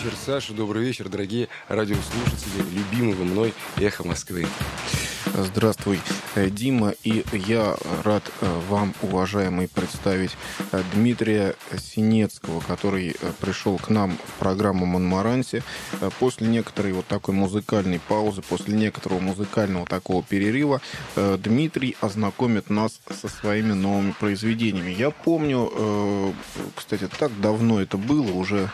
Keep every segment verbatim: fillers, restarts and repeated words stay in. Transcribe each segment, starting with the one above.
вечер, Саша, добрый вечер, дорогие радиослушатели, любимого мной «Эхо Москвы». Здравствуй, Дима, и я рад вам, уважаемый, представить Дмитрия Синецкого, который пришел к нам в программу «Монмаранси» после некоторой вот такой музыкальной паузы, после некоторого музыкального такого перерыва. Дмитрий ознакомит нас со своими новыми произведениями. Я помню, кстати, так давно это было, уже,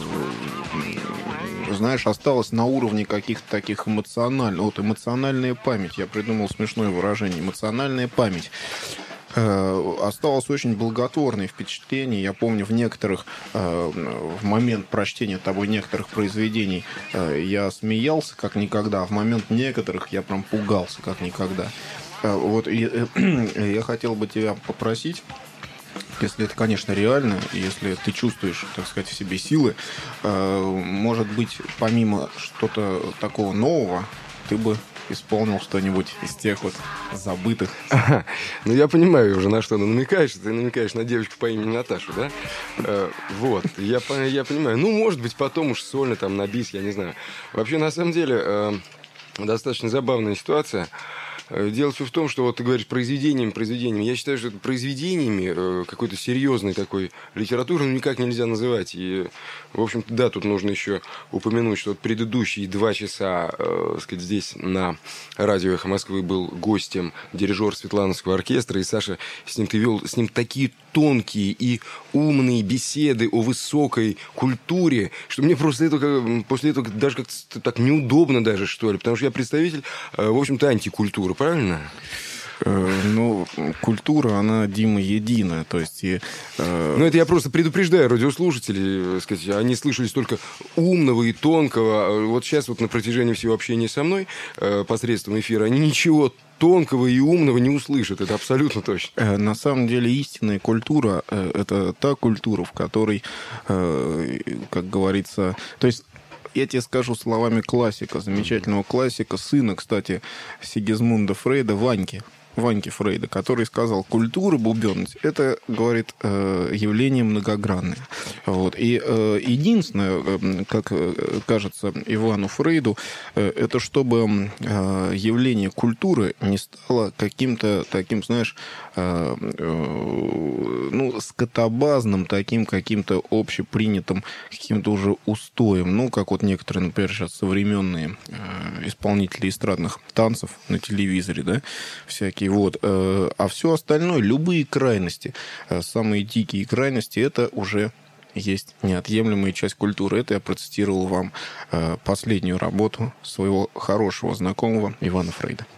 знаешь, осталось на уровне каких-то таких эмоциональных, вот эмоциональная память. Я придумал смешное выражение. Эмоциональная память. Э, осталось очень благотворное впечатление. Я помню, в некоторых, э, в момент прочтения тобой некоторых произведений э, я смеялся как никогда, а в момент некоторых я прям пугался как никогда. Э, вот и, э, я хотел бы тебя попросить, если это, конечно, реально, если ты чувствуешь, так сказать, в себе силы, э, может быть, помимо что-то такого нового, ты бы исполнил что-нибудь из тех вот забытых. Ага. Ну, я понимаю уже, на что ты намекаешь. Ты намекаешь на девочку по имени Наташу, да? Э, вот, я, я понимаю. Ну, может быть, потом уж сольно, там, на бис, я не знаю. Вообще, на самом деле, э, достаточно забавная ситуация. Дело все в том, что вот ты говоришь произведениями, произведениями. Я считаю, что это произведениями э, какой-то серьезной такой литературы ну, никак нельзя называть. И, в общем-то, да, тут нужно еще упомянуть, что вот предыдущие два часа, э, сказать, здесь на радио «Эхо Москвы» был гостем дирижер Светлановского оркестра, и Саша, с ним ты вел, с ним такие тонкие и умные беседы о высокой культуре, что мне просто это, после этого даже как-то так неудобно даже, что ли, потому что я представитель, э, в общем-то, антикультуры. Правильно? Ну, культура, она, Дима, единая. То есть, и, э... Ну, это я просто предупреждаю радиослушателей, сказать, они слышали столько умного и тонкого. Вот сейчас вот на протяжении всего общения со мной э, посредством эфира они ничего тонкого и умного не услышат. Это абсолютно точно. На самом деле истинная культура – это та культура, в которой, э, как говорится... То есть я тебе скажу словами классика, замечательного классика, сына, кстати, Сигизмунда Фрейда, Ваньки. Ваньки Фрейда, который сказал, культура, бубенность, это, говорит, явление многогранное. Вот. И единственное, как кажется Ивану Фрейду, это чтобы явление культуры не стало каким-то таким, знаешь, ну, скотобазным, таким каким-то общепринятым, каким-то уже устоем. Ну, как вот некоторые, например, сейчас современные исполнители эстрадных танцев на телевизоре, да, всякие. Вот. А все остальное, любые крайности, самые дикие крайности, это уже есть неотъемлемая часть культуры. Это я процитировал вам последнюю работу своего хорошего знакомого Ивана Фрейда.